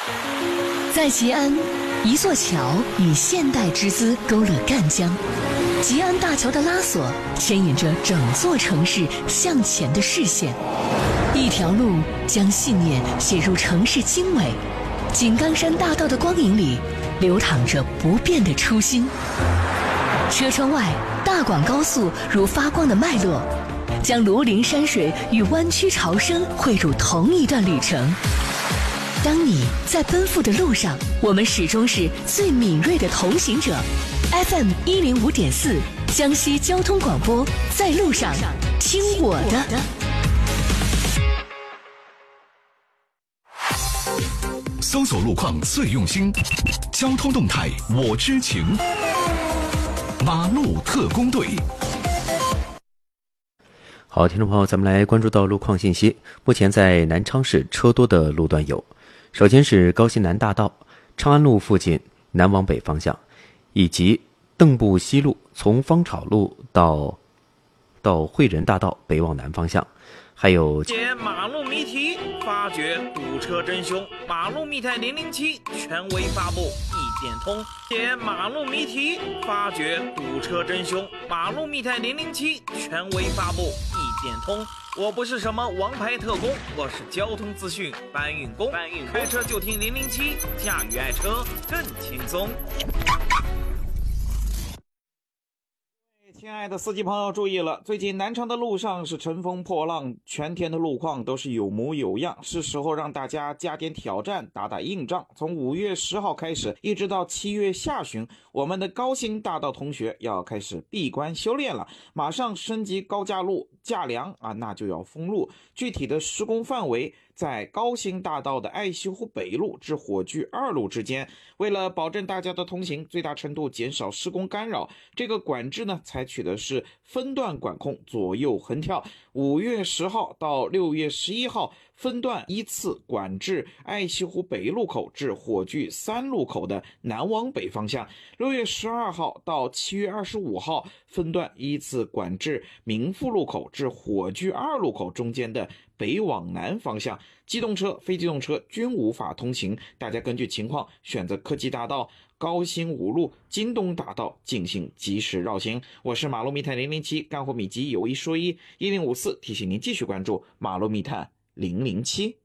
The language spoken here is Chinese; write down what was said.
在吉安，一座桥以现代之姿勾勒赣江。吉安大桥的拉索牵引着整座城市向前的视线，一条路将信念写入城市经纬。井冈山大道的光影里，流淌着不变的初心。车窗外，大广高速如发光的脉络，将庐陵山水与湾区潮生汇入同一段旅程。当你在奔赴的路上，我们始终是最敏锐的同行者。FM 105.4，江西交通广播，在路上听我的。 搜索路况最用心，交通动态我知情。马路特工队。 好，听众朋友，咱们来关注到路况信息。目前在南昌市车多的路段有，首先是高新南大道长安路附近南往北方向，以及邓布西路从芳草路到汇仁大道北往南方向，还有解马路谜题，发掘堵车真凶。马路密探007权威发布，意见通。解马路谜题，发掘堵车真凶。马路密探007权威发布，意见通。我不是什么王牌特工，我是交通资讯搬运工。开车就听007，驾驭爱车更轻松。亲爱的司机朋友注意了，最近南昌的路上是乘风破浪，全天的路况都是有模有样，是时候让大家加点挑战，打打硬仗。从5月10号开始，一直到7月下旬，我们的高新大道同学要开始闭关修炼了，马上升级高架路架梁啊，那就要封路。具体的施工范围在高新大道的爱西湖北路至火炬2路之间。为了保证大家的通行，最大程度减少施工干扰，这个管制呢采取的是分段管控，左右横跳。5月10号到6月11号分段依次管制爱西湖北路口至火炬3路口的南往北方向。6月12号到7月25号分段依次管制民富路口至火炬2路口中间的北往南方向。机动车、非机动车均无法通行，大家根据情况选择科技大道、高新5路、京东大道进行及时绕行。我是马路密探007，干货秘籍有一说一，1054提醒您继续关注马路密探007。